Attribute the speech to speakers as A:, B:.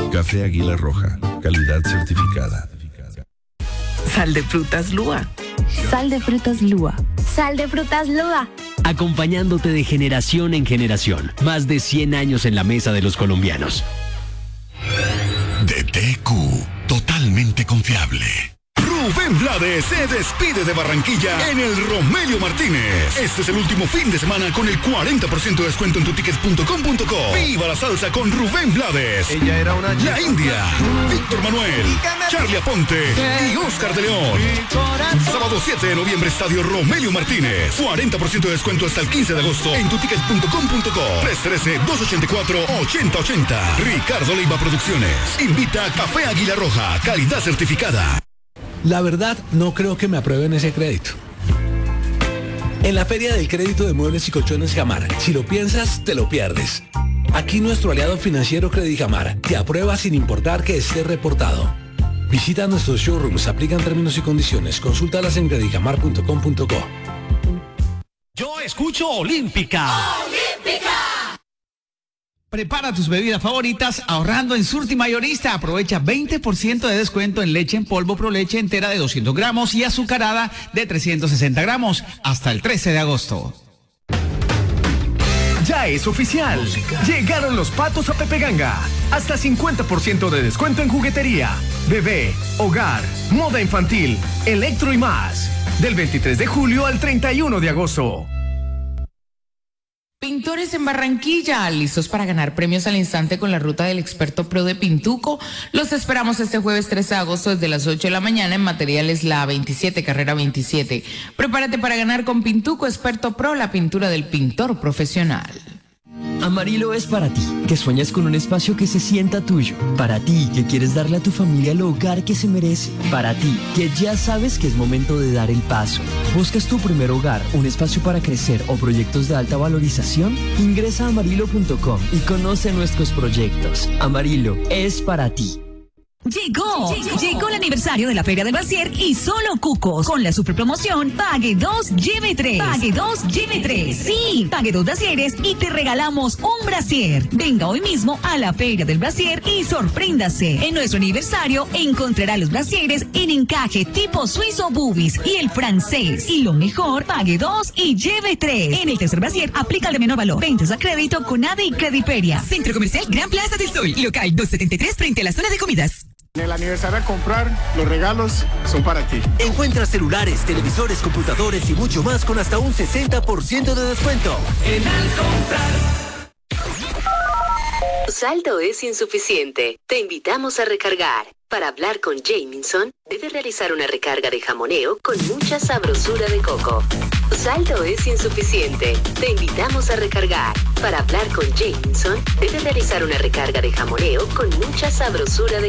A: Café Águila Roja, calidad certificada.
B: Sal de frutas Lua.
C: Sal de frutas Lua.
D: Sal de frutas Lua.
E: Acompañándote de generación en generación. Más de 100 años en la mesa de los colombianos.
F: DTQ, totalmente confiable.
G: Rubén Blades se despide de Barranquilla en el Romelio Martínez. Este es el último fin de semana con el 40% de descuento en tutickets.com.co. ¡Viva la salsa con Rubén Blades!
H: Ella era una
G: La India, Víctor Manuel, Charlie Aponte y Oscar de León. Sábado 7 de noviembre, Estadio Romelio Martínez. 40% de descuento hasta el 15 de agosto en tutickets.com.co. 313-284-8080. Ricardo Leiva Producciones. Invita a Café Águila Roja, calidad certificada.
I: La verdad, no creo que me aprueben ese crédito. En la Feria del Crédito de Muebles y Colchones Jamar, si lo piensas, te lo pierdes. Aquí nuestro aliado financiero Credijamar te aprueba sin importar que esté reportado. Visita nuestros showrooms, aplican términos y condiciones. Consúltalas en credijamar.com.co.
J: Yo escucho Olímpica.
K: ¡Olímpica!
J: Prepara tus bebidas favoritas ahorrando en Surti Mayorista. Aprovecha 20% de descuento en leche en polvo Pro Leche entera de 200 gramos y azucarada de 360 gramos hasta el 13 de agosto.
L: Ya es oficial. Llegaron los patos a Pepe Ganga. Hasta 50% de descuento en juguetería, bebé, hogar, moda infantil, electro y más. Del 23 de julio al 31 de agosto.
M: Pintores en Barranquilla, listos para ganar premios al instante con la ruta del experto pro de Pintuco. Los esperamos este jueves 13 de agosto desde las 8 de la mañana en Materiales La 27, carrera 27. Prepárate para ganar con Pintuco, experto pro, la pintura del pintor profesional.
E: Amarillo es para ti, que sueñas con un espacio que se sienta tuyo. Para ti, que quieres darle a tu familia el hogar que se merece. Para ti, que ya sabes que es momento de dar el paso. ¿Buscas tu primer hogar, un espacio para crecer o proyectos de alta valorización? Ingresa a amarillo.com y conoce nuestros proyectos. Amarillo es para ti.
N: Llegó el aniversario de la Feria del Brasier y solo Cucos. Con la super promoción, pague 2, lleve 3. Pague 2, lleve 3. Sí, pague 2 brasieres y te regalamos un brasier. Venga hoy mismo a la Feria del Brasier y sorpréndase. En nuestro aniversario encontrará los brasieres en encaje tipo suizo bubis y el francés. Y lo mejor, pague 2 y lleve 3. En el tercer brasier, aplica el de menor valor. Ventas a crédito con ADE y Crediperia.
O: Centro Comercial Gran Plaza del Sol. Local 273 frente a la zona de comidas.
P: En el aniversario a comprar, los regalos son para ti.
Q: Encuentra celulares, televisores, computadores y mucho más con hasta un 60% de descuento.
K: En Al Comprar.
R: Tu saldo es insuficiente. Te invitamos a recargar. Para hablar con Jamieson, debes realizar una recarga de jamoneo con mucha sabrosura de coco. Tu saldo es insuficiente. Te invitamos a recargar. Para hablar con Jamieson, debes realizar una recarga de jamoneo con mucha sabrosura de